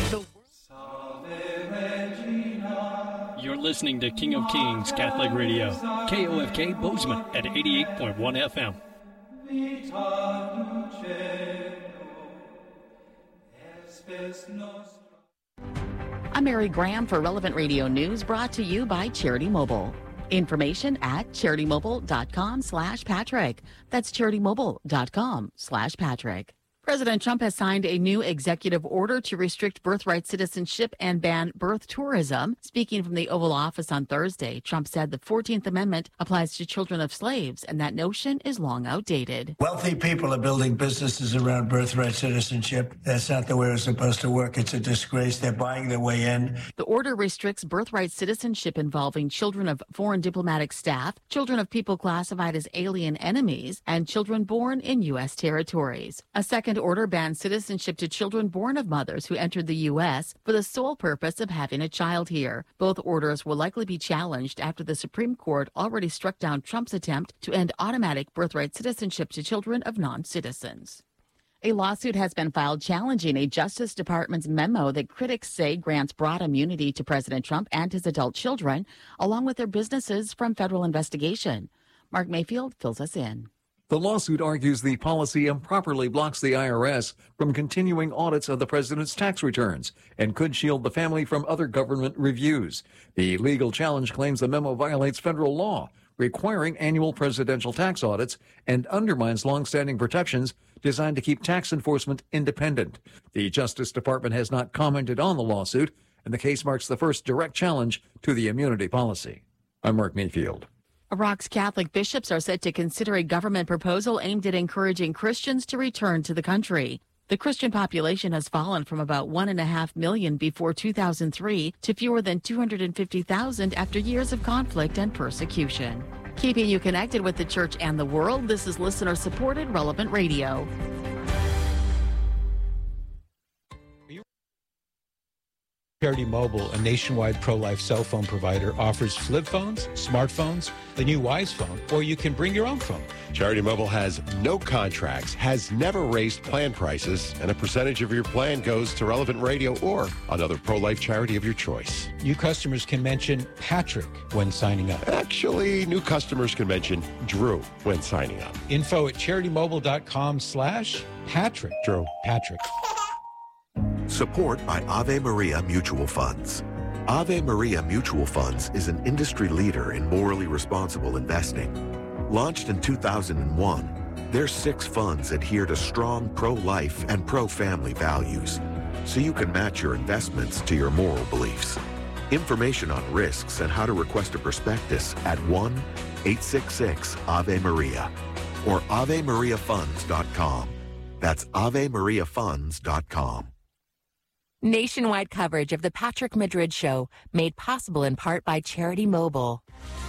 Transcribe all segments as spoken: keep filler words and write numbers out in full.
The You're listening to King of Kings Catholic Radio, K O F K Bozeman at eighty-eight point one F M. I'm Mary Graham for Relevant Radio News, brought to you by Charity Mobile. Information at charitymobile.com slash Patrick. That's charitymobile.com slash Patrick. President Trump has signed a new executive order to restrict birthright citizenship and ban birth tourism. Speaking from the Oval Office on Thursday, Trump said the fourteenth Amendment applies to children of slaves, and that notion is long outdated. Wealthy people are building businesses around birthright citizenship. That's not the way it's supposed to work. It's a disgrace. They're buying their way in. The order restricts birthright citizenship involving children of foreign diplomatic staff, children of people classified as alien enemies, and children born in U S territories. A second order bans citizenship to children born of mothers who entered the U S for the sole purpose of having a child here. Both orders will likely be challenged after the Supreme Court already struck down Trump's attempt to end automatic birthright citizenship to children of non-citizens. A lawsuit has been filed challenging a Justice Department's memo that critics say grants broad immunity to President Trump and his adult children, along with their businesses, from federal investigation. Mark Mayfield fills us in. The lawsuit argues the policy improperly blocks the I R S from continuing audits of the president's tax returns and could shield the family from other government reviews. The legal challenge claims the memo violates federal law requiring annual presidential tax audits and undermines longstanding protections designed to keep tax enforcement independent. The Justice Department has not commented on the lawsuit, and the case marks the first direct challenge to the immunity policy. I'm Mark Mayfield. Iraq's Catholic bishops are set to consider a government proposal aimed at encouraging Christians to return to the country. The Christian population has fallen from about one and a half million before two thousand three to fewer than two hundred fifty thousand after years of conflict and persecution. Keeping you connected with the church and the world, this is listener-supported Relevant Radio. Charity Mobile, a nationwide pro-life cell phone provider, offers flip phones, smartphones, the new Wise phone, or you can bring your own phone. Charity Mobile has no contracts, has never raised plan prices, and a percentage of your plan goes to Relevant Radio or another pro-life charity of your choice. New customers can mention Patrick when signing up. Actually, new customers can mention Drew when signing up. Info at charitymobile.com slash Patrick. Drew. Patrick. Support by Ave Maria Mutual Funds. Ave Maria Mutual Funds is an industry leader in morally responsible investing. Launched in two thousand one, their six funds adhere to strong pro-life and pro-family values, so you can match your investments to your moral beliefs. Information on risks and how to request a prospectus at one eight six six Ave Maria or ave maria funds dot com. That's ave maria funds dot com. Nationwide coverage of the Patrick Madrid Show, made possible in part by Charity Mobile.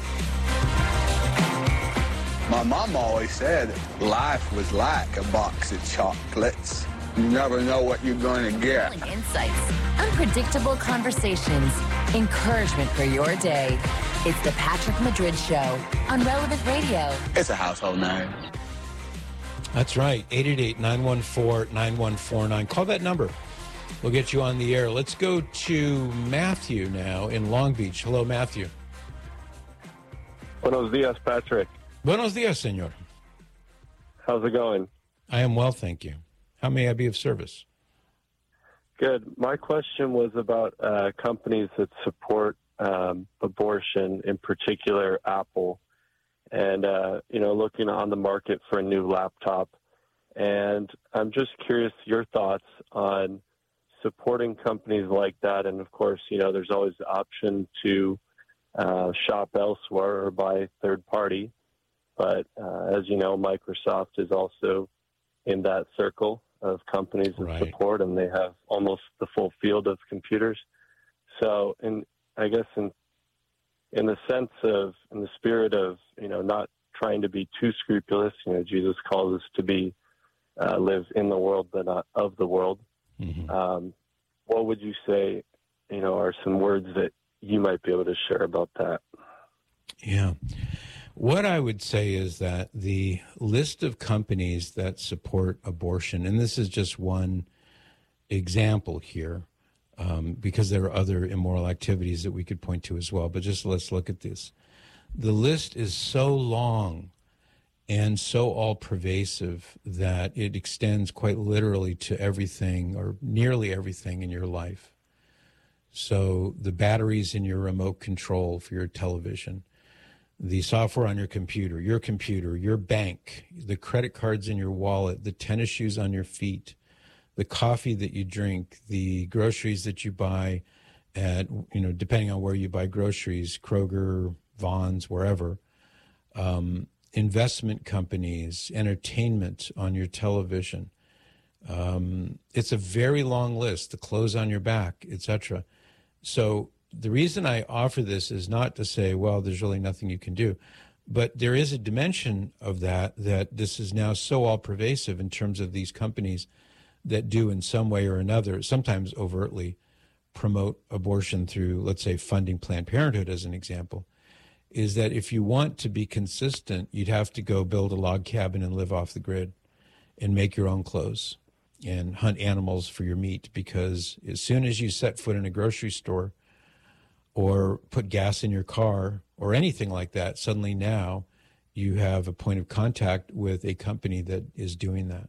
My mom always said life was like a box of chocolates. You never know what you're going to get. Insights, unpredictable conversations, encouragement for your day. It's the Patrick Madrid Show on Relevant Radio. It's a household name. That's right, eight eight eight, nine one four, nine one four nine. Call that number. We'll get you on the air. Let's go to Matthew now in Long Beach. Hello, Matthew. Buenos dias, Patrick. Buenos dias, senor. How's it going? I am well, thank you. How may I be of service? Good. My question was about uh, companies that support um, abortion, in particular Apple, and, uh, you know, looking on the market for a new laptop. And I'm just curious your thoughts on supporting companies like that. And, of course, you know, there's always the option to uh, shop elsewhere or buy third party. But uh, as you know, Microsoft is also in that circle of companies that right. support, and they have almost the full field of computers. So, in I guess in in the sense of, in the spirit of, you know, not trying to be too scrupulous, you know, Jesus calls us to be, uh, live in the world, but not of the world. Mm-hmm. Um, what would you say, you know, are some words that you might be able to share about that? Yeah. What I would say is that the list of companies that support abortion, and this is just one example here, um, because there are other immoral activities that we could point to as well. But just let's look at this. The list is so long and so all-pervasive that it extends quite literally to everything or nearly everything in your life. So the batteries in your remote control for your television, the software on your computer, your computer, your bank, the credit cards in your wallet, the tennis shoes on your feet, the coffee that you drink, the groceries that you buy at, you know, depending on where you buy groceries, Kroger, Vons, wherever, um, investment companies, entertainment on your television. Um, it's a very long list, the clothes on your back, et cetera. So the reason I offer this is not to say, well, there's really nothing you can do, but there is a dimension of that, that this is now so all pervasive in terms of these companies that do in some way or another, sometimes overtly, promote abortion through, let's say, funding Planned Parenthood as an example, is that if you want to be consistent, you'd have to go build a log cabin and live off the grid and make your own clothes and hunt animals for your meat, because as soon as you set foot in a grocery store or put gas in your car or anything like that, suddenly now you have a point of contact with a company that is doing that.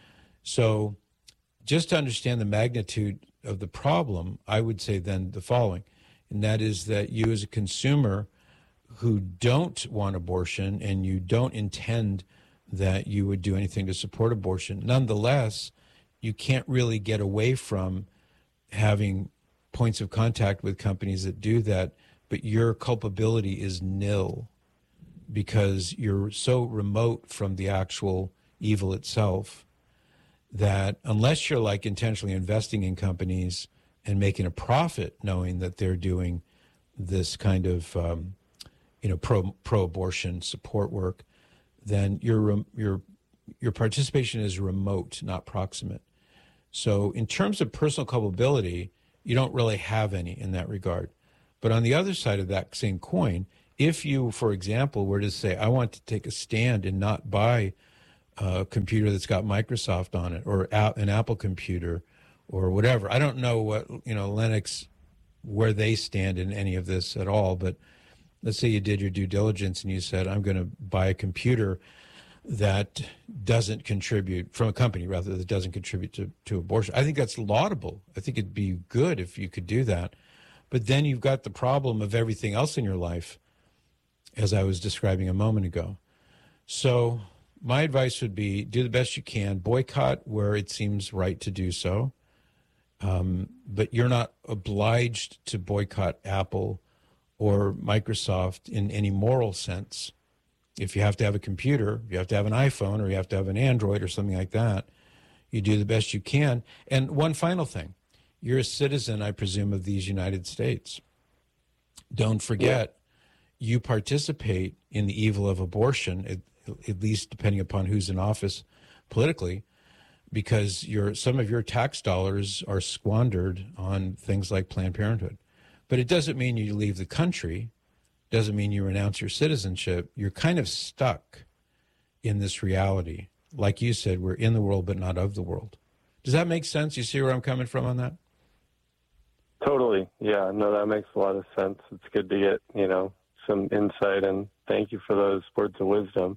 So just to understand the magnitude of the problem, I would say then the following, and that is that you as a consumer who don't want abortion and you don't intend that you would do anything to support abortion, nonetheless, you can't really get away from having points of contact with companies that do that, but your culpability is nil because you're so remote from the actual evil itself that unless you're like intentionally investing in companies and making a profit knowing that they're doing this kind of um, you know pro pro-abortion support work, then your your your participation is remote, not proximate. So in terms of personal culpability, you don't really have any in that regard. But on the other side of that same coin, if you, for example, were to say, I want to take a stand and not buy a computer that's got Microsoft on it, or an Apple computer, or whatever. I don't know what, you know, Lennox, where they stand in any of this at all, but let's say you did your due diligence and you said, I'm going to buy a computer that doesn't contribute, from a company rather, that doesn't contribute to, to abortion. I think that's laudable. I think it'd be good if you could do that. But then you've got the problem of everything else in your life, as I was describing a moment ago. So my advice would be do the best you can, boycott where it seems right to do so. Um, but you're not obliged to boycott Apple or Microsoft in any moral sense. If you have to have a computer, you have to have an iPhone, or you have to have an Android or something like that, you do the best you can. And one final thing, you're a citizen, I presume, of these United States. Don't forget, yeah. you participate in the evil of abortion, at, at least depending upon who's in office politically, because your some of your tax dollars are squandered on things like Planned Parenthood. But it doesn't mean you leave the country. Doesn't mean you renounce your citizenship. You're kind of stuck in this reality. Like you said, we're in the world, but not of the world. Does that make sense? You see where I'm coming from on that? Totally. Yeah, no, that makes a lot of sense. It's good to get, you know, some insight, and thank you for those words of wisdom.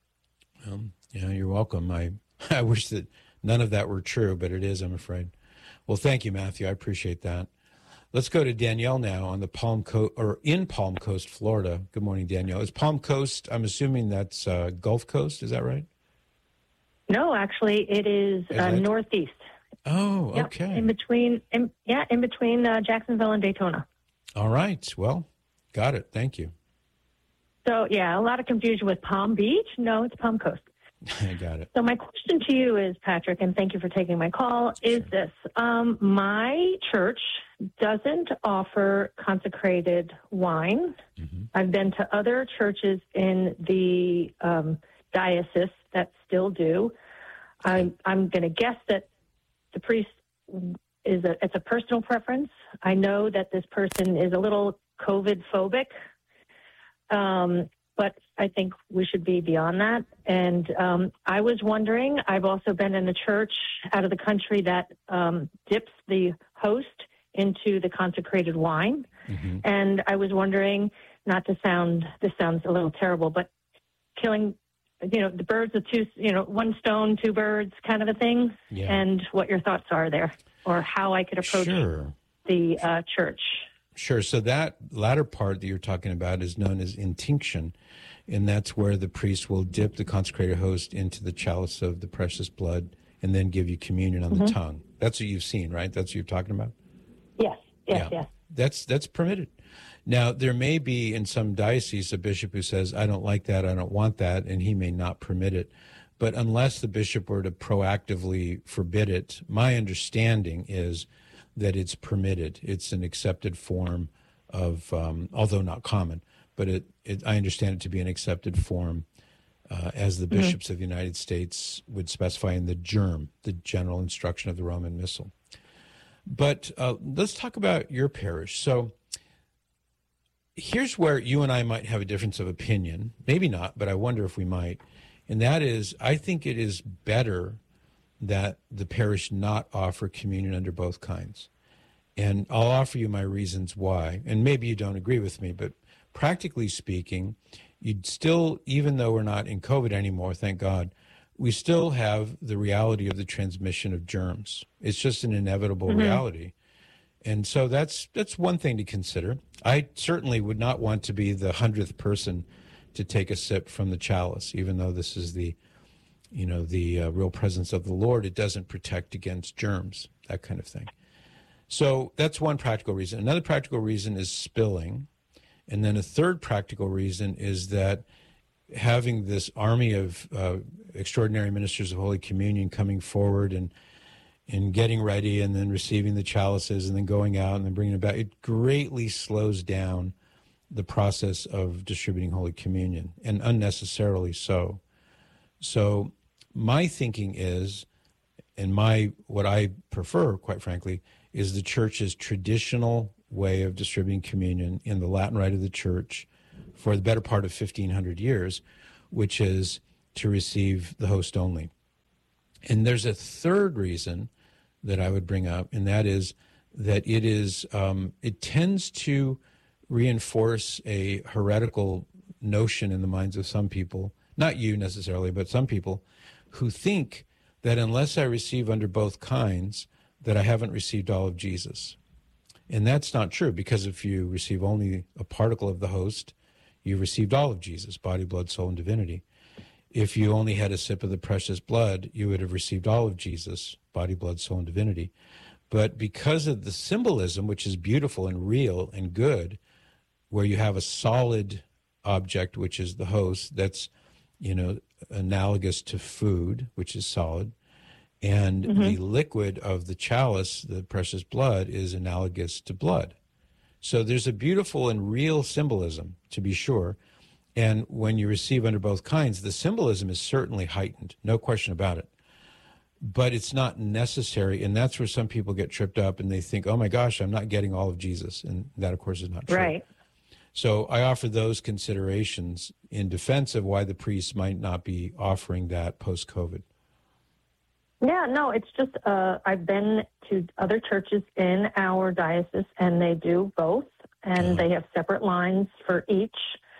Um, yeah, you're welcome. I, I wish that none of that were true, but it is, I'm afraid. Well, thank you, Matthew. I appreciate that. Let's go to Danielle now on the Palm Coast, or in Palm Coast, Florida. Good morning, Danielle. Is Palm Coast, I'm assuming that's uh, Gulf Coast, is that right? No, actually, it is, is uh, northeast. Oh, yep, okay. In between, in, yeah, in between uh, Jacksonville and Daytona. All right. Well, got it. Thank you. So, yeah, a lot of confusion with Palm Beach. No, it's Palm Coast. I got it. So my question to you is, Patrick, and thank you for taking my call, is sure. this. Um, my church doesn't offer consecrated wine. Mm-hmm. I've been to other churches in the um, diocese that still do. I'm, I'm going to guess that the priest is a, it's a personal preference. I know that this person is a little COVID phobic. Um, But I think we should be beyond that. And um, I was wondering, I've also been in a church out of the country that um, dips the host into the consecrated wine. Mm-hmm. And I was wondering, not to sound, this sounds a little terrible, but killing, you know, the birds with two, you know, one stone, two birds kind of a thing. Yeah. And what your thoughts are there, or how I could approach Sure. the uh, church. Sure. So that latter part that you're talking about is known as intinction, and that's where the priest will dip the consecrated host into the chalice of the precious blood and then give you communion on Mm-hmm. the tongue. That's what you've seen, right? That's what you're talking about? Yes, yes, Yeah. yes. That's that's permitted. Now, there may be in some dioceses a bishop who says, I don't like that, I don't want that, and he may not permit it. But unless the bishop were to proactively forbid it, my understanding is that it's permitted. It's an accepted form of, um, although not common, but it, it, I understand it to be an accepted form uh, as the Mm-hmm. bishops of the United States would specify in the germ, the general instruction of the Roman Missal. But uh, let's talk about your parish. So here's where you and I might have a difference of opinion. Maybe not, but I wonder if we might. And that is, I think it is better that the parish not offer communion under both kinds. And I'll offer you my reasons why. And maybe you don't agree with me, but practically speaking, you'd still, even though we're not in COVID anymore, thank God, we still have the reality of the transmission of germs. It's just an inevitable Mm-hmm. reality. And so that's that's one thing to consider. I certainly would not want to be the hundredth person to take a sip from the chalice, even though this is the, you know, the uh, real presence of the Lord. It doesn't protect against germs, that kind of thing. So that's one practical reason. Another practical reason is spilling. And then a third practical reason is that having this army of uh, extraordinary ministers of Holy Communion coming forward and and getting ready and then receiving the chalices and then going out and then bringing it back, it greatly slows down the process of distributing Holy Communion, and unnecessarily so. So my thinking is, and my what I prefer, quite frankly, is the church's traditional way of distributing communion in the Latin Rite of the Church for the better part of fifteen hundred years, which is to receive the host only. And there's a third reason that I would bring up, and that is that it is um, it tends to reinforce a heretical notion in the minds of some people, not you necessarily, but some people, who think that unless I receive under both kinds, that I haven't received all of Jesus. And that's not true, because if you receive only a particle of the host, you received all of Jesus, body, blood, soul, and divinity. If you only had a sip of the precious blood, you would have received all of Jesus, body, blood, soul, and divinity. But because of the symbolism, which is beautiful and real and good, where you have a solid object, which is the host, that's, you know, analogous to food, which is solid, and Mm-hmm. the liquid of the chalice, the precious blood, is analogous to blood. So there's a beautiful and real symbolism, to be sure. And when you receive under both kinds, the symbolism is certainly heightened, no question about it. But it's not necessary, and that's where some people get tripped up and they think, oh my gosh, I'm not getting all of Jesus. And that, of course, is not true. Right. So I offer those considerations in defense of why the priests might not be offering that post-COVID. Yeah, no, it's just uh, I've been to other churches in our diocese, and they do both, and Uh-huh. they have separate lines for each.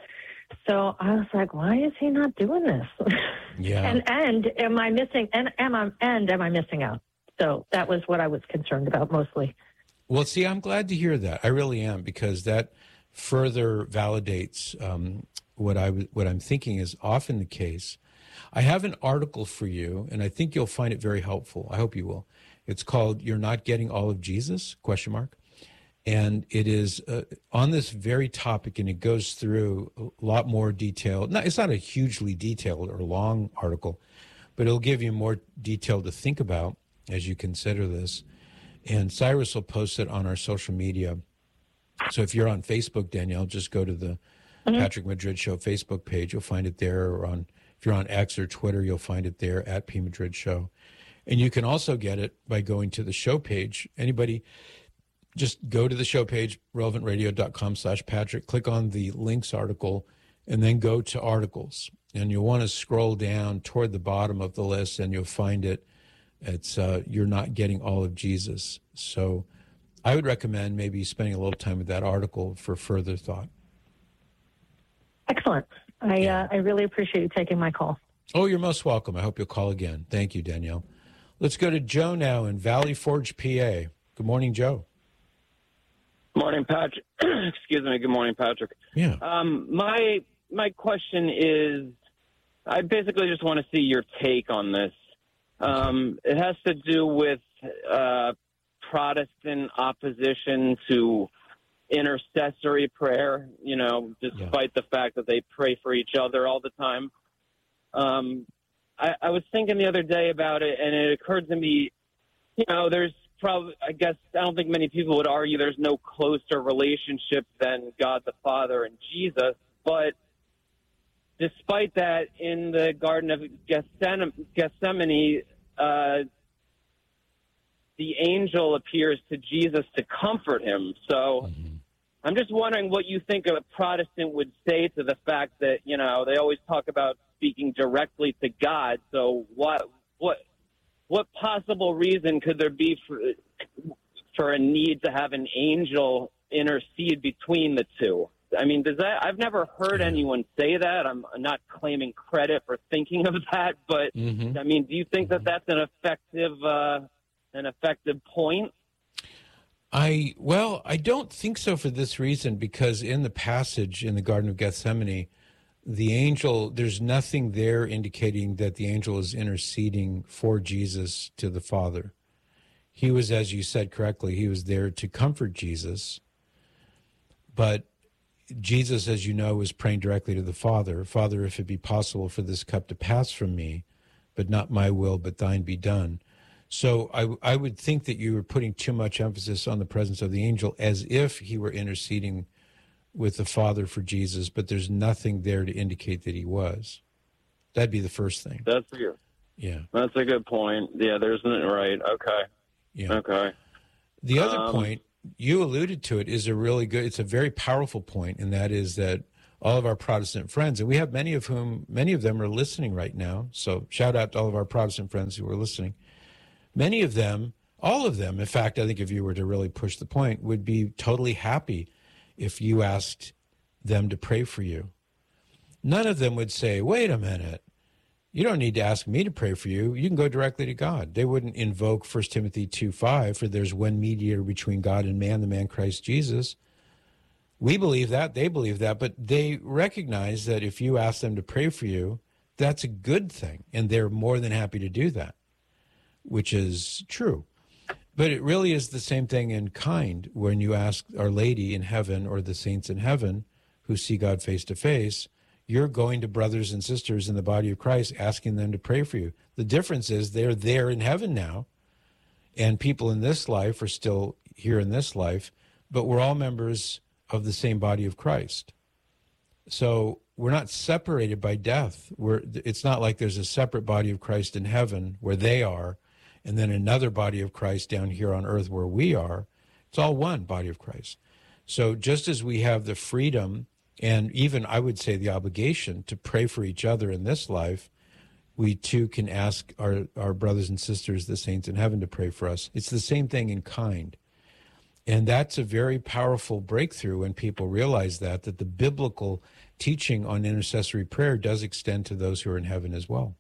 So I was like, why is he not doing this? Yeah. and and am I missing? And am I and am I missing out? So that was what I was concerned about mostly. Well, see, I'm glad to hear that. I really am, because that further validates um, what I w- what I'm thinking is often the case. I have an article for you, and I think you'll find it very helpful. I hope you will. It's called "You're Not Getting All of Jesus?" question mark. And it is uh, on this very topic, and it goes through a lot more detail. No, it's not a hugely detailed or long article, but it'll give you more detail to think about as you consider this. And Cyrus will post it on our social media. So if you're on Facebook, Danielle, just go to the mm-hmm. Patrick Madrid Show Facebook page. You'll find it there. Or on if you're on X or Twitter, you'll find it there at P Madrid Show. And you can also get it by going to the show page. Anybody, just go to the show page, relevant radio dot com slash Patrick, click on the links article, and then go to articles. And you'll want to scroll down toward the bottom of the list, and you'll find it. It's uh, You're Not Getting All of Jesus. So I would recommend maybe spending a little time with that article for further thought. Excellent. I Yeah. uh, I really appreciate you taking my call. Oh, you're most welcome. I hope you'll call again. Thank you, Danielle. Let's go to Joe now in Valley Forge, P A. Good morning, Joe. Morning, Patrick. Excuse me. Good morning, Patrick. Yeah. Um, my my question is, I basically just want to see your take on this. Um, it has to do with uh, Protestant opposition to intercessory prayer, you know, despite yeah. the fact that they pray for each other all the time. Um, I, I was thinking the other day about it, and it occurred to me, you know, there's probably, I guess, I don't think many people would argue there's no closer relationship than God the Father and Jesus, but despite that, in the Garden of Gethsemane, uh, the angel appears to Jesus to comfort him. So mm-hmm. I'm just wondering what you think a Protestant would say to the fact that, you know, they always talk about speaking directly to God. So what what what possible reason could there be for for a need to have an angel intercede between the two? I mean, does that? I've never heard anyone say that. I'm not claiming credit for thinking of that, but mm-hmm. I mean, do you think that that's an effective uh, an effective point? I well, I don't think so for this reason, because in the passage in the Garden of Gethsemane, the angel, there's nothing there indicating that the angel is interceding for Jesus to the Father. He was, as you said correctly, he was there to comfort Jesus, but Jesus, as you know, was praying directly to the Father. Father, if it be possible for this cup to pass from me, but not my will, but thine be done. So I, I would think that you were putting too much emphasis on the presence of the angel as if he were interceding with the Father for Jesus, but there's nothing there to indicate that he was. That'd be the first thing. That's good. Yeah. That's a good point. Yeah, there's no, right. Okay. Yeah. Okay. The other um, point, you alluded to it, is a really good, it's a very powerful point, and that is that all of our Protestant friends, and we have many of whom, many of them are listening right now, so shout out to all of our Protestant friends who are listening. Many of them, all of them, in fact, I think if you were to really push the point, would be totally happy if you asked them to pray for you. None of them would say, wait a minute, you don't need to ask me to pray for you. You can go directly to God. They wouldn't invoke First Timothy two five, for there's one mediator between God and man, the man Christ Jesus. We believe that, they believe that, but they recognize that if you ask them to pray for you, that's a good thing, and they're more than happy to do that, which is true. But it really is the same thing in kind when you ask Our Lady in heaven or the saints in heaven who see God face to face, you're going to brothers and sisters in the body of Christ asking them to pray for you. The difference is they're there in heaven now, and people in this life are still here in this life, but we're all members of the same body of Christ. So we're not separated by death. We're, it's not like there's a separate body of Christ in heaven where they are, and then another body of Christ down here on earth where we are. It's all one body of Christ. So just as we have the freedom and even, I would say, the obligation to pray for each other in this life, we too can ask our, our brothers and sisters, the saints in heaven, to pray for us. It's the same thing in kind. And that's a very powerful breakthrough when people realize that, that the biblical teaching on intercessory prayer does extend to those who are in heaven as well.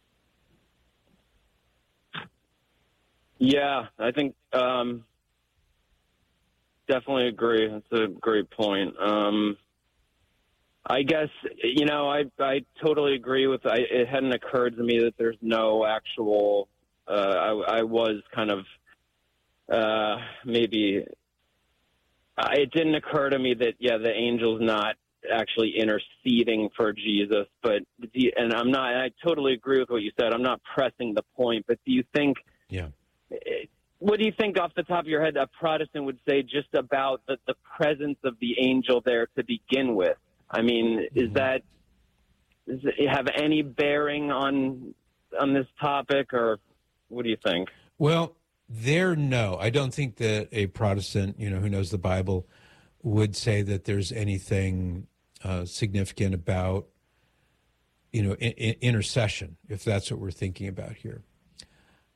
Yeah, I think um, definitely agree. That's a great point. Um, I guess, you know, I I totally agree with, I, it hadn't occurred to me that there's no actual, uh, I, I was kind of uh, maybe, uh, it didn't occur to me that, yeah, the angel's not actually interceding for Jesus, but, and I'm not, I totally agree with what you said. I'm not pressing the point, but do you think, yeah. what do you think off the top of your head a Protestant would say just about the, the presence of the angel there to begin with? I mean, is that, does it have any bearing on on this topic, or what do you think? Well, there, no. I don't think that a Protestant, you know, who knows the Bible would say that there's anything uh, significant about, you know, in, in intercession, if that's what we're thinking about here.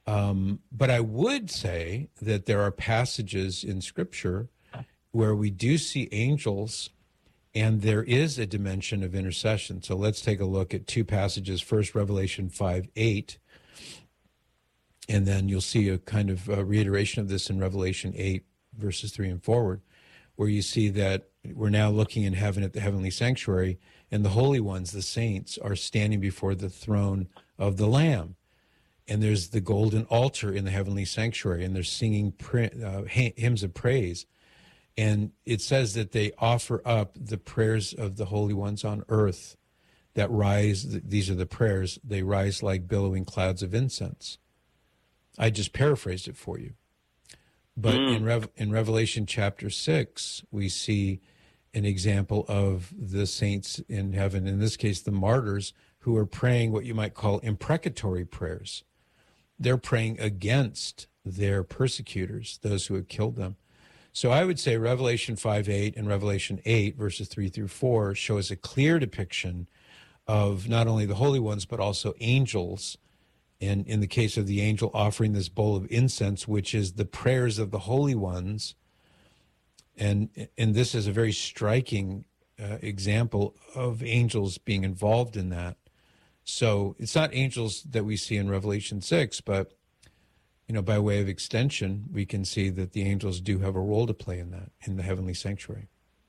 Um, but I would say that there are passages in Scripture where we do see angels, and there is a dimension of intercession. So let's take a look at two passages. First, Revelation five eight, and then you'll see a kind of a reiteration of this in Revelation eight, verses three and forward, where you see that we're now looking in heaven at the heavenly sanctuary, and the holy ones, the saints, are standing before the throne of the Lamb. And there's the golden altar in the heavenly sanctuary, and they're singing pra- uh, hymns of praise. And it says that they offer up the prayers of the holy ones on earth that rise. These are the prayers. They rise like billowing clouds of incense. I just paraphrased it for you. But mm. in, Rev- in Revelation chapter six, we see an example of the saints in heaven, in this case, the martyrs, who are praying what you might call imprecatory prayers. They're praying against their persecutors, those who have killed them. So I would say Revelation five eight and Revelation eight, verses three through four, show us a clear depiction of not only the holy ones, but also angels. And in the case of the angel offering this bowl of incense, which is the prayers of the holy ones. And, and this is a very striking uh, example of angels being involved in that. So it's not angels that we see in Revelation six, but, you know, by way of extension, we can see that the angels do have a role to play in that, in the heavenly sanctuary.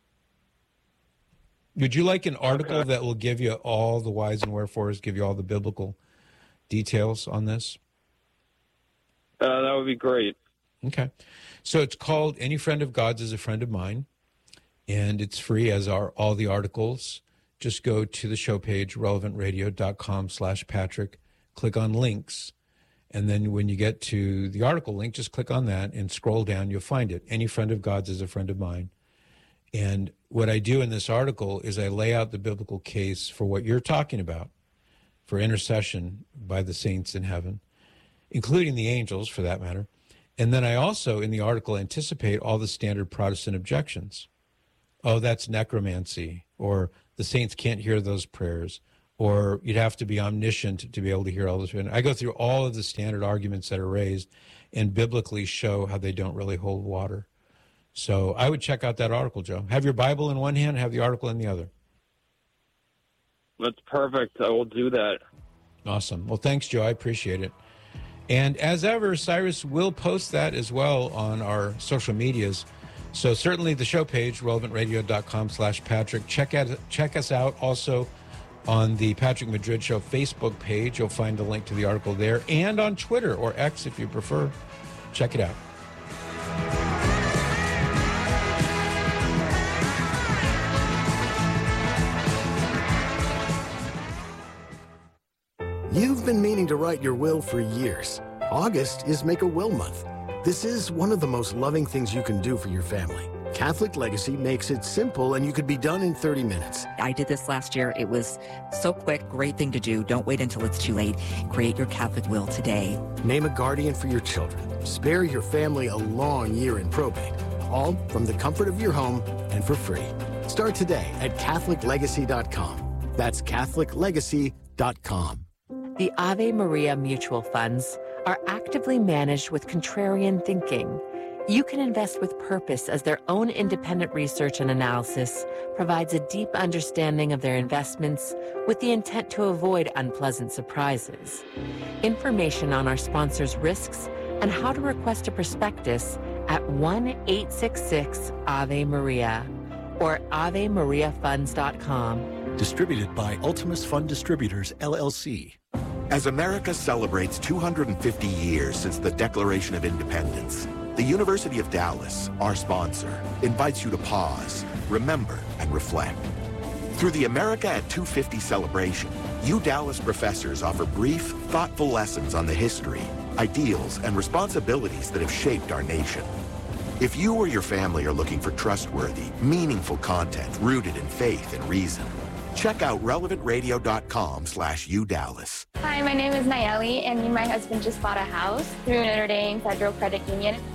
Would you like an article okay. that will give you all the whys and wherefores, give you all the biblical details on this? Uh, that would be great. Okay. So it's called Any Friend of God's is a Friend of Mine, and it's free, as are all the articles. Just go to the show page, relevant radio dot com slash Patrick, click on links, and then when you get to the article link, just click on that and scroll down. You'll find it. Any Friend of God's is a Friend of Mine. And what I do in this article is I lay out the biblical case for what you're talking about, for intercession by the saints in heaven, including the angels, for that matter. And then I also, in the article, anticipate all the standard Protestant objections. Oh, that's necromancy, or the saints can't hear those prayers, or you'd have to be omniscient to be able to hear all this. And I go through all of the standard arguments that are raised and biblically show how they don't really hold water. So I would check out that article, Joe. Have your Bible in one hand, have the article in the other. That's perfect. I will do that. Awesome. Well, thanks, Joe. I appreciate it. And as ever, Cyrus will post that as well on our social medias. So certainly the show page, relevant radio dot com slash Patrick. Check out, check us out also on the Patrick Madrid Show Facebook page. You'll find a link to the article there, and on Twitter, or X if you prefer. Check it out. You've been meaning to write your will for years. August is Make-A-Will Month. This is one of the most loving things you can do for your family. Catholic Legacy makes it simple, and you could be done in thirty minutes. I did this last year. It was so quick, great thing to do. Don't wait until it's too late. Create your Catholic will today. Name a guardian for your children. Spare your family a long year in probate. All from the comfort of your home and for free. Start today at Catholic Legacy dot com. That's Catholic Legacy dot com. The Ave Maria mutual funds are actively managed with contrarian thinking. You can invest with purpose, as their own independent research and analysis provides a deep understanding of their investments with the intent to avoid unpleasant surprises. Information on our sponsors' risks and how to request a prospectus at one eight six six Ave Maria or Ave Maria Funds dot com. Distributed by Ultimus Fund Distributors, L L C. As America celebrates two hundred fifty years since the Declaration of Independence, the University of Dallas, our sponsor, invites you to pause, remember, and reflect. Through the America at two fifty celebration, U Dallas professors offer brief, thoughtful lessons on the history, ideals, and responsibilities that have shaped our nation. If you or your family are looking for trustworthy, meaningful content rooted in faith and reason, check out relevant radio dot com slash U Dallas. Hi, my name is Nayeli, and me and my husband just bought a house through Notre Dame Federal Credit Union.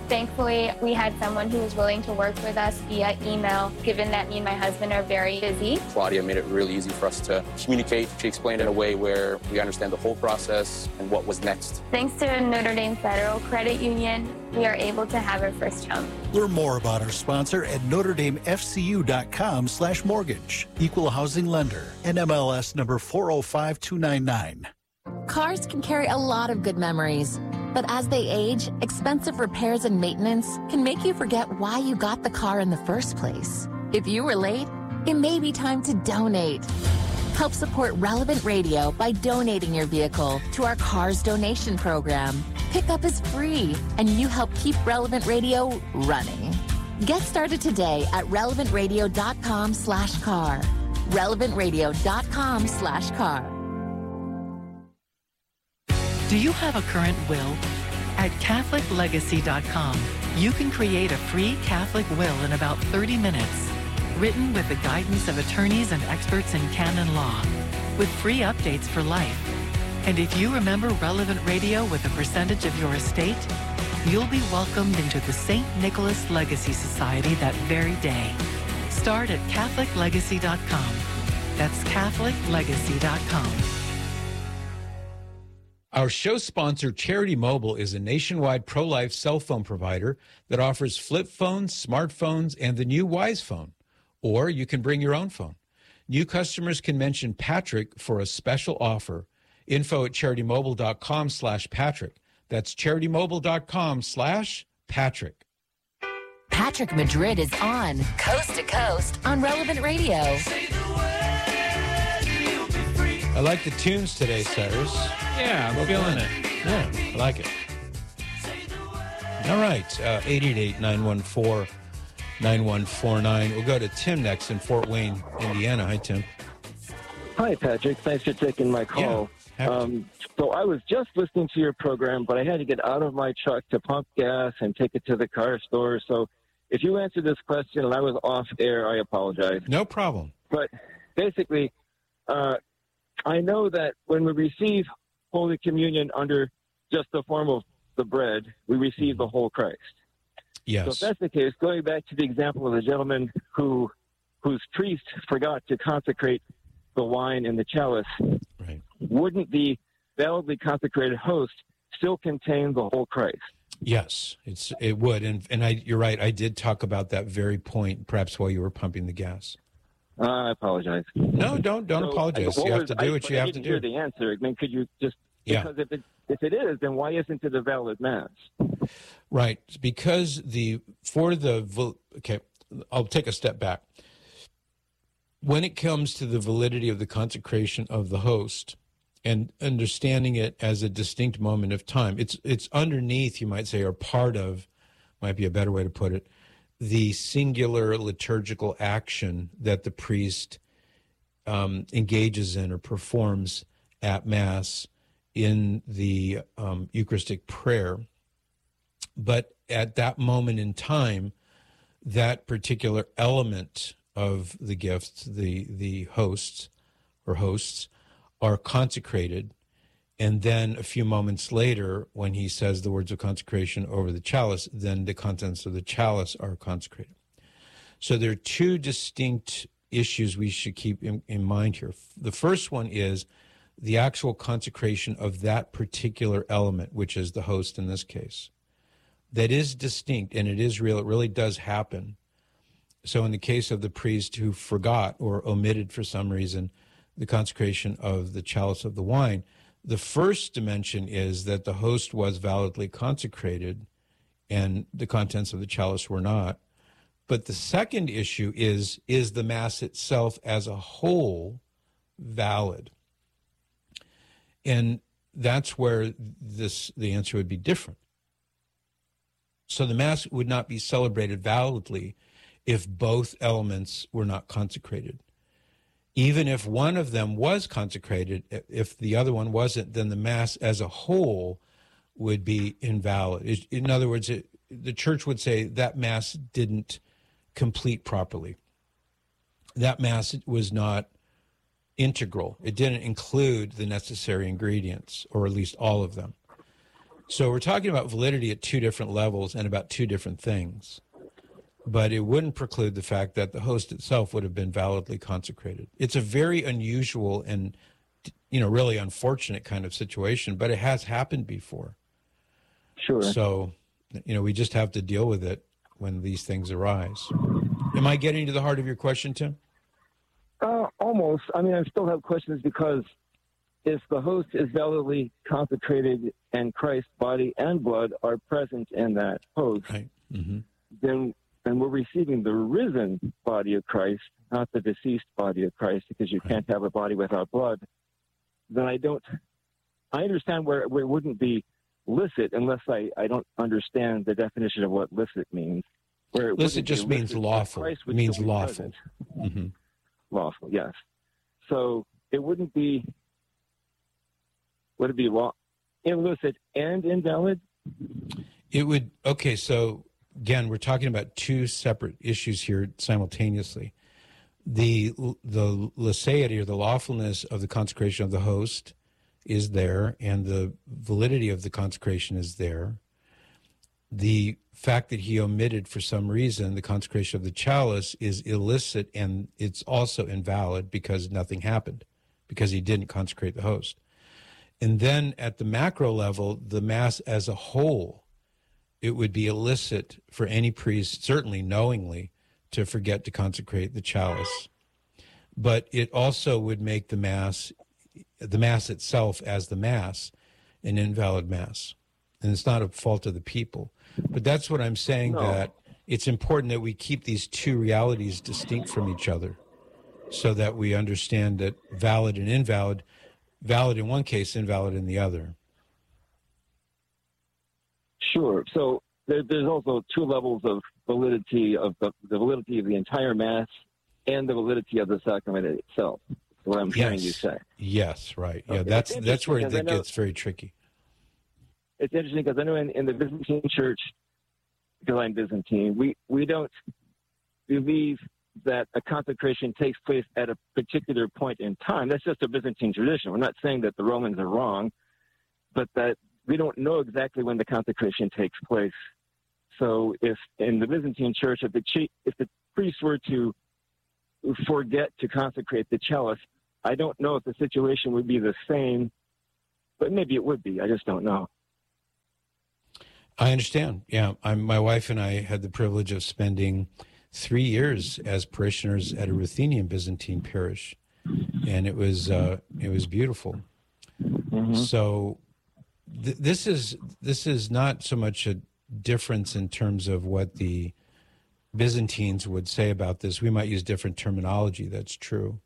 Thankfully, we had someone who was willing to work with us via email, given that me and my husband are very busy. Claudia made it really easy for us to communicate. She explained it in a way where we understand the whole process and what was next. Thanks to Notre Dame Federal Credit Union, we are able to have our first home. Learn more about our sponsor at Notre Dame F C U dot com slash mortgage. Equal housing lender. N M L S number four oh five two nine nine. Cars can carry a lot of good memories, but as they age, expensive repairs and maintenance can make you forget why you got the car in the first place. If you were late, it may be time to donate. Help support Relevant Radio by donating your vehicle to our Cars Donation Program. Pickup is free, and you help keep Relevant Radio running. Get started today at relevant radio dot com slash car. relevant radio dot com slash car. Do you have a current will? At Catholic Legacy dot com, you can create a free Catholic will in about thirty minutes, written with the guidance of attorneys and experts in canon law, with free updates for life. And if you remember Relevant Radio with a percentage of your estate, you'll be welcomed into the Saint Nicholas Legacy Society that very day. Start at Catholic Legacy dot com. That's Catholic Legacy dot com. Our show sponsor, Charity Mobile, is a nationwide pro-life cell phone provider that offers flip phones, smartphones, and the new Wise Phone. Or you can bring your own phone. New customers can mention Patrick for a special offer. Info at charity mobile dot com slash Patrick. That's charity mobile dot com slash Patrick. Patrick Madrid is on Coast to Coast on Relevant Radio. I like the tunes today, Cyrus. Yeah, I'm feeling it. Yeah, I like it. All right, uh, eight eight eight, nine one four, nine one four nine. We'll go to Tim next in Fort Wayne, Indiana. Hi, Tim. Hi, Patrick. Thanks for taking my call. Yeah, um, so I was just listening to your program, but I had to get out of my truck to pump gas and take it to the car store. So if you answered this question and I was off air, I apologize. No problem. But basically, uh, I know that when we receive Holy Communion under just the form of the bread, we receive the whole Christ. Yes. So if that's the case, going back to the example of the gentleman who whose priest forgot to consecrate the wine in the chalice, right. Wouldn't the validly consecrated host still contain the whole Christ? Yes, it's it would. And and I, you're right, I did talk about that very point, perhaps while you were pumping the gas. Uh, I apologize. No, don't don't so, apologize. You have to do I, what you I have to didn't do. Hear the answer. I mean, could you just yeah. because if it if it is, then why isn't it a valid mass? Right, because the for the okay, I'll take a step back. When it comes to the validity of the consecration of the host and understanding it as a distinct moment of time, it's it's underneath, you might say, or part of, might be a better way to put it, the singular liturgical action that the priest um, engages in or performs at Mass in the um, Eucharistic prayer. But at that moment in time, that particular element of the gifts, the, the hosts or hosts, are consecrated. And then a few moments later, when he says the words of consecration over the chalice, then the contents of the chalice are consecrated. So there are two distinct issues we should keep in, in mind here. The first one is the actual consecration of that particular element, which is the host in this case. That is distinct, and it is real. It really does happen. So in the case of the priest who forgot or omitted for some reason the consecration of the chalice of the wine, the first dimension is that the host was validly consecrated and the contents of the chalice were not. But the second issue is, is the Mass itself as a whole valid? And that's where this the answer would be different. So the Mass would not be celebrated validly if both elements were not consecrated. Even if one of them was consecrated, if the other one wasn't, then the Mass as a whole would be invalid. In other words, it, the Church would say that Mass didn't complete properly. That Mass was not integral. It didn't include the necessary ingredients, or at least all of them. So we're talking about validity at two different levels and about two different things. But it wouldn't preclude the fact that the host itself would have been validly consecrated. It's a very unusual and, you know, really unfortunate kind of situation, but it has happened before. Sure. So, you know, we just have to deal with it when these things arise. Am I getting to the heart of your question, Tim? Uh, almost. I mean, I still have questions because if the host is validly consecrated and Christ's body and blood are present in that host, right. mm-hmm. then then we're receiving the risen body of Christ, not the deceased body of Christ, because you right. can't have a body without blood. Then I don't, I understand where, where it wouldn't be licit unless I, I don't understand the definition of what licit means. Where it licit just means lawful. It means lawful. Mm-hmm. Lawful, yes. So it wouldn't be, would it be law, illicit and invalid? It would, okay, so again, we're talking about two separate issues here simultaneously. The the laicity or the lawfulness of the consecration of the host is there, and the validity of the consecration is there. The fact that he omitted for some reason the consecration of the chalice is illicit, and it's also invalid because nothing happened, because he didn't consecrate the host. And then at the macro level, the Mass as a whole, it would be illicit for any priest, certainly knowingly, to forget to consecrate the chalice. But it also would make the Mass, the Mass itself as the Mass, an invalid Mass. And it's not a fault of the people. But that's what I'm saying, no. that it's important that we keep these two realities distinct from each other so that we understand that valid and invalid, valid in one case, invalid in the other. Sure. So there, there's also two levels of validity of the, the validity of the entire Mass and the validity of the sacrament itself. That's what I'm yes. hearing you say. Yes, right. Yeah, okay. that's that's where it know, gets very tricky. It's interesting because I know in, in the Byzantine Church, because I'm Byzantine, we, we don't believe that a consecration takes place at a particular point in time. That's just a Byzantine tradition. We're not saying that the Romans are wrong, but that we don't know exactly when the consecration takes place. So if in the Byzantine Church, if the, if the priest were to forget to consecrate the chalice, I don't know if the situation would be the same, but maybe it would be. I just don't know. I understand. Yeah, I'm, my wife and I had the privilege of spending three years as parishioners at a Ruthenian Byzantine parish, and it was uh, it was beautiful. Mm-hmm. So th- this is this is not so much a difference in terms of what the Byzantines would say about this. We might use different terminology. That's true,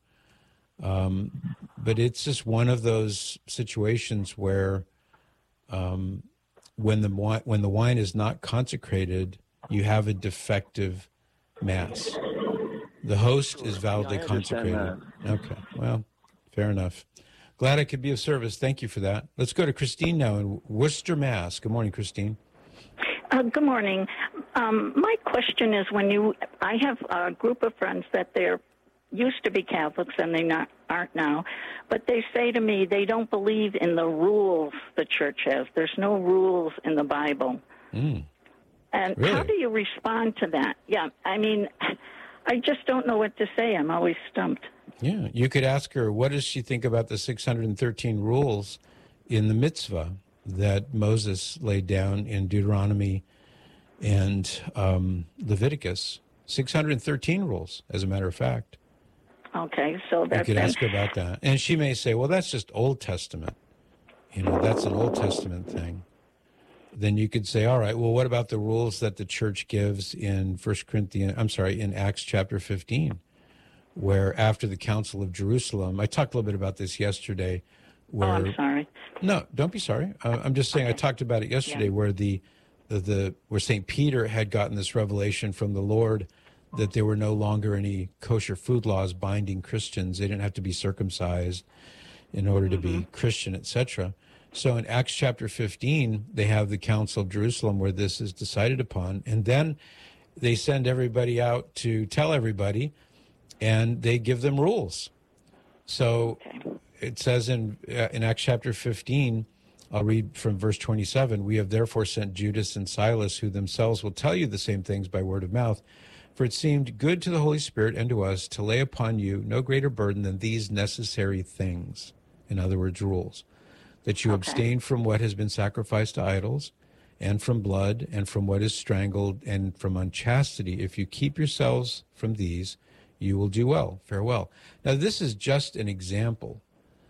um, but it's just one of those situations where. Um, When the when the wine is not consecrated, you have a defective Mass. The host is validly yeah, consecrated. Okay, well, fair enough. Glad I could be of service. Thank you for that. Let's go to Christine now in Worcester, Mass. Good morning, Christine. Uh, good morning. Um, my question is, when you, I have a group of friends that they're used to be Catholics and they not aren't now, but they say to me they don't believe in the rules the church has. There's no rules in the Bible. Mm. And really? How do you respond to that? Yeah, I mean, I just don't know what to say. I'm always stumped. Yeah, you could ask her, what does she think about the six hundred thirteen rules in the mitzvah that Moses laid down in Deuteronomy and um, Leviticus? six hundred thirteen rules, as a matter of fact. Okay, so that's... You could ask her about that. And she may say, well, that's just Old Testament. You know, that's an Old Testament thing. Then you could say, all right, well, what about the rules that the church gives in First Corinthians, I'm sorry, in Acts chapter fifteen, where after the Council of Jerusalem, I talked a little bit about this yesterday. Where, oh, I'm sorry. No, don't be sorry. Uh, I'm just saying, okay. I talked about it yesterday, yeah. where the, the, the where Saint Peter had gotten this revelation from the Lord that there were no longer any kosher food laws binding Christians. They didn't have to be circumcised in order to mm-hmm. be Christian, et cetera. So in Acts chapter fifteen, they have the Council of Jerusalem where this is decided upon. And then they send everybody out to tell everybody, and they give them rules. So okay. it says in, uh, in Acts chapter fifteen, I'll read from verse twenty-seven. We have therefore sent Judas and Silas, who themselves will tell you the same things by word of mouth. For it seemed good to the Holy Spirit and to us to lay upon you no greater burden than these necessary things, in other words, rules, that you Okay. abstain from what has been sacrificed to idols, and from blood, and from what is strangled, and from unchastity. If you keep yourselves from these, you will do well. Farewell. Now, this is just an example.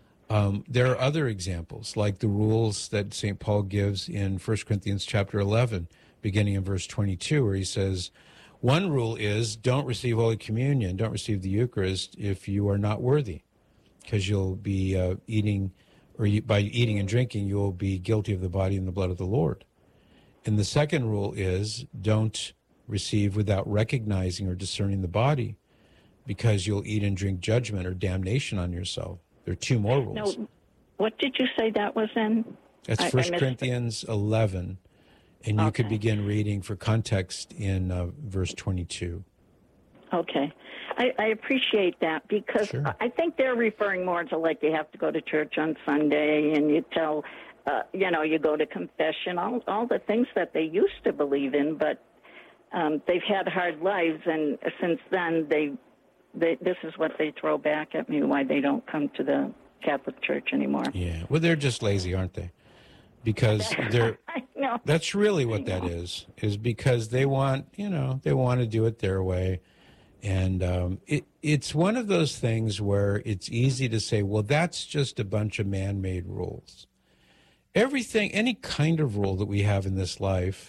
Um, there are other examples, like the rules that Saint Paul gives in First Corinthians chapter eleven, beginning in verse twenty-two, where he says, one rule is don't receive Holy Communion, don't receive the Eucharist if you are not worthy, because you'll be uh, eating, or you, by eating and drinking, you will be guilty of the body and the blood of the Lord. And the second rule is don't receive without recognizing or discerning the body, because you'll eat and drink judgment or damnation on yourself. There are two more rules. No, what did you say that was in? That's I- I First missed Corinthians eleven, and you could Okay. begin reading for context in uh, verse twenty-two. Okay. I, I appreciate that because Sure. I think they're referring more to like you have to go to church on Sunday and you tell, uh, you know, you go to confession, all, all the things that they used to believe in, but um, they've had hard lives, and since then they, they, this is what they throw back at me, why they don't come to the Catholic Church anymore. Yeah, well, they're just lazy, aren't they? Because they're I know. that's really what that is, is because they want, you know, they want to do it their way. And um, it, it's one of those things where it's easy to say, well, that's just a bunch of man-made rules. Everything, any kind of rule that we have in this life,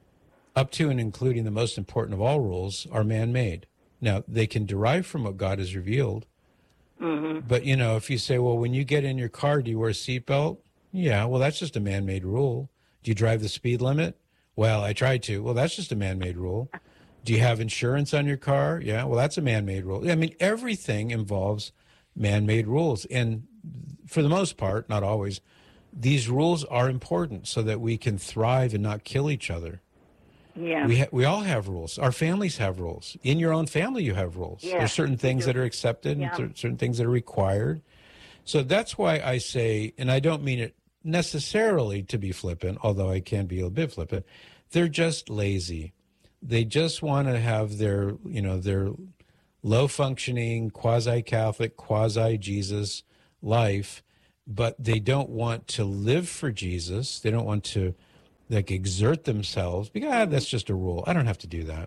up to and including the most important of all rules, are man-made. Now, they can derive from what God has revealed. Mm-hmm. But, you know, if you say, well, when you get in your car, do you wear a seatbelt? Yeah, well, that's just a man-made rule. Do you drive the speed limit? Well, I try to. Well, that's just a man-made rule. Do you have insurance on your car? Yeah, well, that's a man-made rule. I mean, everything involves man-made rules. And for the most part, not always, these rules are important so that we can thrive and not kill each other. Yeah. We ha- we all have rules. Our families have rules. In your own family, you have rules. Yeah, There's certain we things do. that are accepted Yeah. and cer- certain things that are required. So that's why I say, and I don't mean it necessarily to be flippant, although I can be a bit flippant, they're just lazy. They just want to have their, you know, their low-functioning, quasi-Catholic, quasi-Jesus life, but they don't want to live for Jesus. They don't want to, like, exert themselves because ah, that's just a rule. I don't have to do that.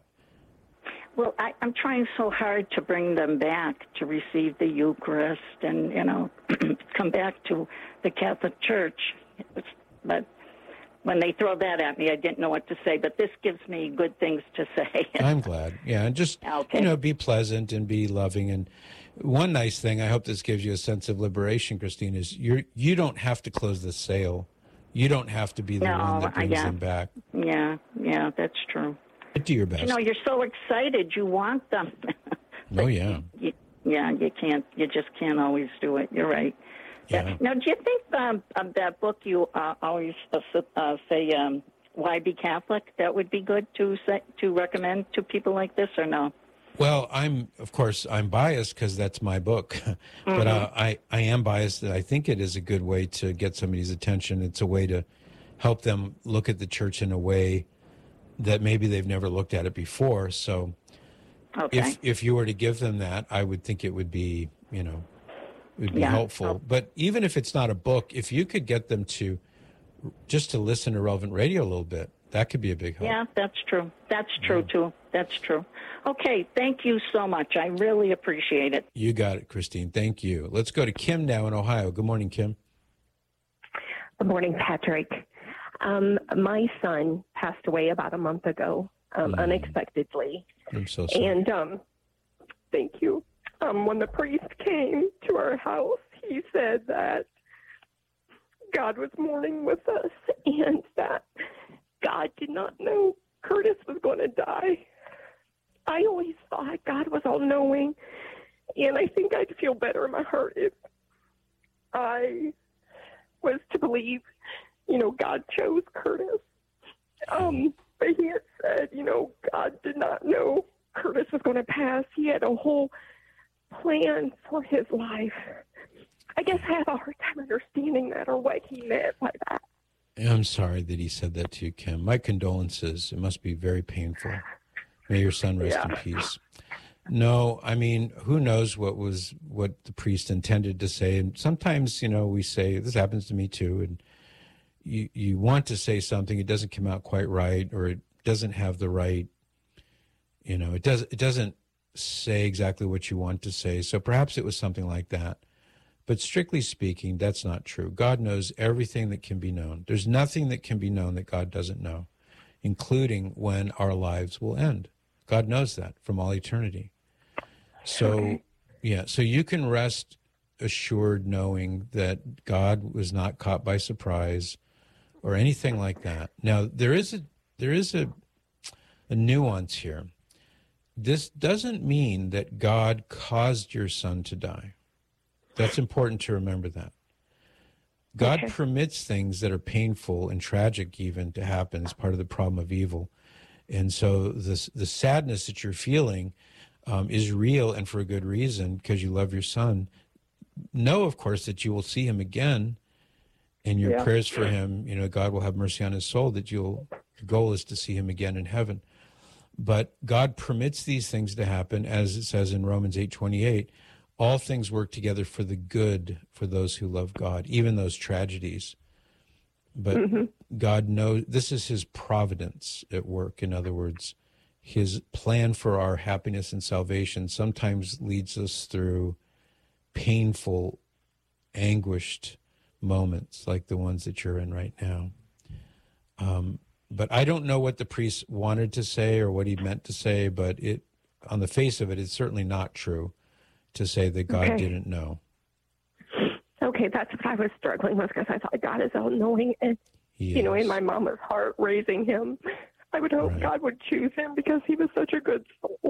Well, I, I'm trying so hard to bring them back to receive the Eucharist and, you know, come back to the Catholic Church. It's, but when they throw that at me, I didn't know what to say. But this gives me good things to say. I'm glad. Yeah, and just, Okay. you know, be pleasant and be loving. And one nice thing, I hope this gives you a sense of liberation, Christine, is you're, you don't have to close the sale. You don't have to be the No, one that I- brings yeah. them back. Yeah, yeah, that's true. Do your best. You know, you're so excited. You want them. Oh, yeah. You, yeah, you can't. You just can't always do it. You're right. Yeah. Now, do you think um, of that book you uh, always uh, uh, say, um, "Why Be Catholic"? That would be good to say, to recommend to people like this, or no? Well, I'm, of course, I'm biased because that's my book. But uh, I, I am biased that I think it is a good way to get somebody's attention. It's a way to help them look at the church in a way that maybe they've never looked at it before. So Okay. if if you were to give them that, I would think it would be, you know, it would be Yeah. helpful. But even if it's not a book, if you could get them to just to listen to Relevant Radio a little bit, that could be a big help. Yeah, that's true. That's true, too. That's true. Okay, thank you so much. I really appreciate it. You got it, Christine. Thank you. Let's go to Kim now in Ohio. Good morning, Kim. Good morning, Patrick. Um, my son passed away about a month ago, um, Mm. unexpectedly. I'm so sorry. And um, thank you. Um, when the priest came to our house, he said that God was mourning with us and that God did not know Curtis was going to die. I always thought God was all-knowing, and I think I'd feel better in my heart if I was to believe, you know, God chose Curtis. Um, but he had said, you know, God did not know Curtis was going to pass. He had a whole plan for his life. I guess I have a hard time understanding that or what he meant by that. I'm sorry that he said that to you, Kim. My condolences. It must be very painful. May your son rest Yeah. in peace. No, I mean, who knows what was what the priest intended to say. And sometimes, you know, we say, this happens to me too, and you you want to say something, it doesn't come out quite right, or it doesn't have the right, you know, it does it doesn't say exactly what you want to say. So perhaps it was something like that. But strictly speaking, that's not true. God knows everything that can be known. There's nothing that can be known that God doesn't know, including when our lives will end. God knows that from all eternity. So, okay. yeah, so you can rest assured knowing that God was not caught by surprise or anything like that. Now, there is a there is a, a nuance here. This doesn't mean that God caused your son to die. That's important to remember that. God okay. permits things that are painful and tragic even to happen as part of the problem of evil. And so this, the sadness that you're feeling um, is real and for a good reason because you love your son. Know, of course, that you will see him again, and your yeah. prayers for him, you know, God will have mercy on his soul, that you'll, the goal is to see him again in heaven. But God permits these things to happen, as it says in Romans eight twenty-eight, all things work together for the good for those who love God, even those tragedies. But mm-hmm. God knows, this is his providence at work. In other words, his plan for our happiness and salvation sometimes leads us through painful, anguished moments like the ones that you're in right now. Um, but I don't know what the priest wanted to say or what he meant to say, but it, on the face of it, it's certainly not true to say that God okay. didn't know. Okay, that's what I was struggling with because I thought God is all-knowing, and Yes. you know, in my mama's heart, raising him, I would hope Right. God would choose him because he was such a good soul.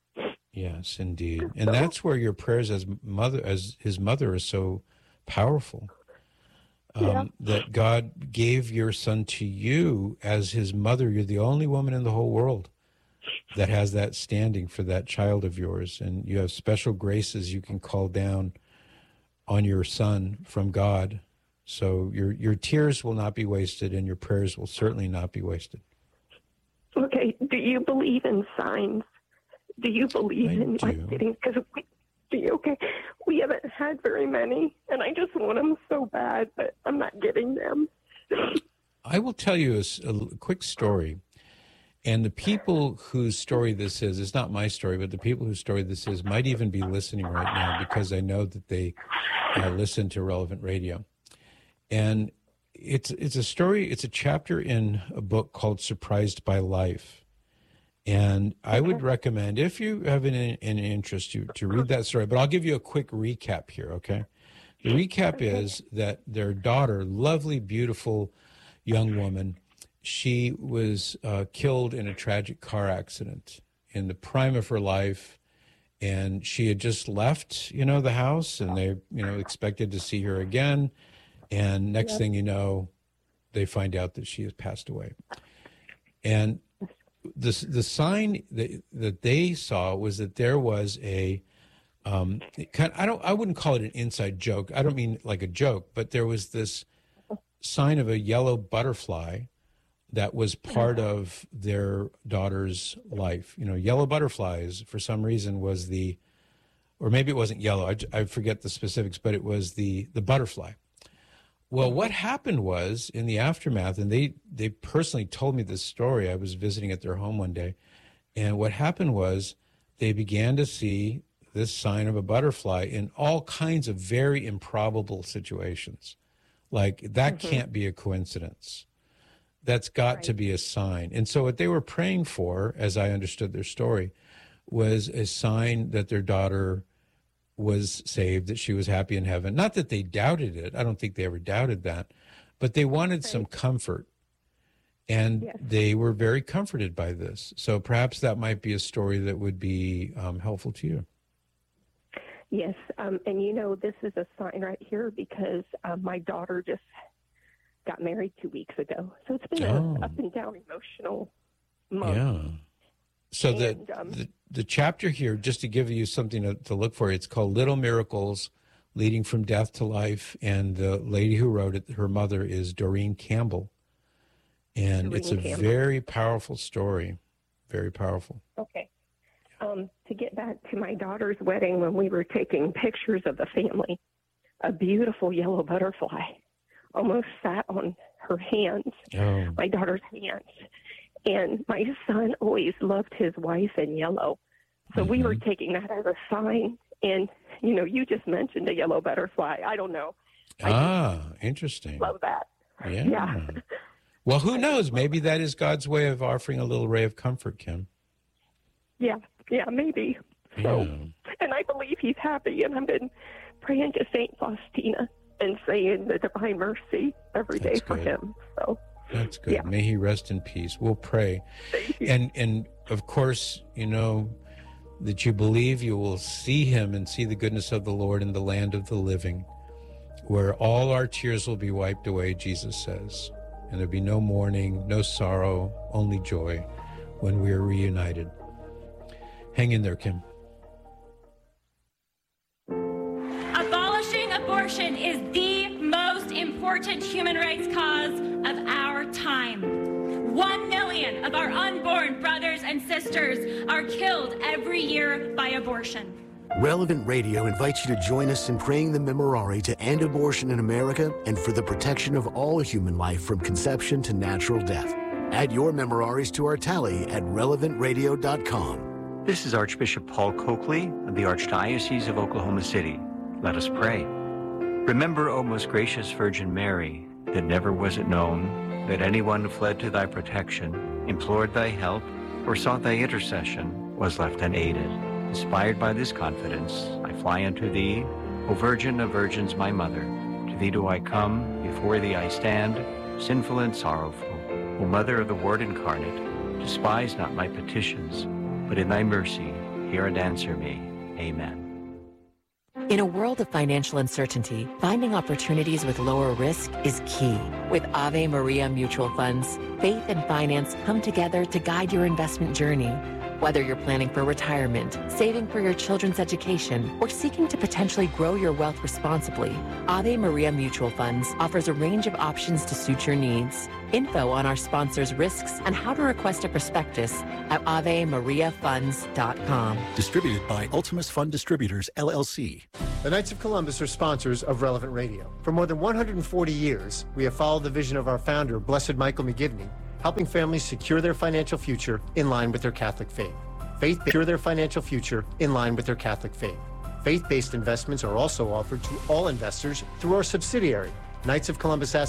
Yes, indeed. And that's where your prayers as mother, as his mother, is so powerful. Um, yeah. That God gave your son to you as his mother. You're the only woman in the whole world that has that standing for that child of yours. And you have special graces you can call down on your son from God. So your your tears will not be wasted, and your prayers will certainly not be wasted. Okay, do you believe in signs? Do you believe I in do. like getting? Because we, do you? Okay, we haven't had very many, and I just want them so bad, but I'm not getting them. I will tell you a, s- a l- quick story, and the people whose story this is, it's not my story, but the people whose story this is might even be listening right now because I know that they uh, listen to Relevant Radio. And it's it's a story, it's a chapter in a book called Surprised by Life. And I would recommend, if you have an, an interest, you to read that story. But I'll give you a quick recap here, okay? The recap is that their daughter, lovely, beautiful young woman, she was uh, killed in a tragic car accident in the prime of her life. And she had just left, you know, the house, and they, you know, expected to see her again. And next Yep. thing you know, they find out that she has passed away. And the the sign that that they saw was that there was a um, kind. I don't. I wouldn't call it an inside joke. I don't mean like a joke, but there was this sign of a yellow butterfly that was part of their daughter's life. You know, yellow butterflies for some reason was the, or maybe it wasn't yellow. I, I forget the specifics, but it was the the butterfly. Well, what happened was in the aftermath, and they, they personally told me this story. I was visiting at their home one day, and what happened was they began to see this sign of a butterfly in all kinds of very improbable situations. Like, that Mm-hmm. can't be a coincidence. That's got to be a sign. And so what they were praying for, as I understood their story, was a sign that their daughter was saved, that she was happy in heaven. Not that they doubted it. I don't think they ever doubted that. But they wanted Right. some comfort. And Yes. they were very comforted by this. So perhaps that might be a story that would be um, helpful to you. Yes, um, and you know, this is a sign right here because um, my daughter just got married two weeks ago. So it's been Oh. a up and down emotional month. Yeah. So the, And, um, the the chapter here, just to give you something to, to look for, it's called Little Miracles Leading from Death to Life. And the lady who wrote it, her mother is Doreen Campbell. And to it's a ring him. very powerful story. Very powerful. Okay. Um, to get back to my daughter's wedding, when we were taking pictures of the family, a beautiful yellow butterfly almost sat on her hands, oh. my daughter's hands. And my son always loved his wife in yellow. So mm-hmm. we were taking that as a sign. And, you know, you just mentioned a yellow butterfly. I don't know. I ah, interesting. Love that. Yeah. yeah. Well, who knows? Maybe that is God's way of offering a little ray of comfort, Kim. Yeah, yeah, maybe. So, Yeah. and I believe he's happy. And I've been praying to Saint Faustina and saying the Divine Mercy every day That's for good. him. So That's good. Yeah. May he rest in peace. We'll pray. And and of course, you know, that you believe you will see him and see the goodness of the Lord in the land of the living, where all our tears will be wiped away, Jesus says. And there'll be no mourning, no sorrow, only joy when we are reunited. Hang in there, Kim. Abolishing abortion is the most important human rights cause of our time. One million of our unborn brothers and sisters are killed every year by abortion. Relevant Radio invites you to join us in praying the Memorare to end abortion in America and for the protection of all human life from conception to natural death. Add your Memoraries to our tally at relevant radio dot com. This is Archbishop Paul Coakley of the Archdiocese of Oklahoma City. Let us pray. Remember, O most gracious Virgin Mary, that never was it known that anyone who fled to thy protection, implored thy help, or sought thy intercession was left unaided. Inspired by this confidence, I fly unto thee, O Virgin of Virgins, my Mother. To thee do I come, before thee I stand, sinful and sorrowful. O Mother of the Word incarnate, despise not my petitions, but in thy mercy hear and answer me. Amen. In a world of financial uncertainty, finding opportunities with lower risk is key. With Ave Maria Mutual Funds, faith and finance come together to guide your investment journey. Whether you're planning for retirement, saving for your children's education, or seeking to potentially grow your wealth responsibly, Ave Maria Mutual Funds offers a range of options to suit your needs. Info on our sponsors' risks and how to request a prospectus at ave maria funds dot com. Distributed by Ultimus Fund Distributors, L L C. The Knights of Columbus are sponsors of Relevant Radio. For more than one hundred forty years, we have followed the vision of our founder, Blessed Michael McGivney, helping families secure their financial future in line with their Catholic faith. Faith secure their financial future in line with their Catholic faith. Faith-based investments are also offered to all investors through our subsidiary, Knights of Columbus Asset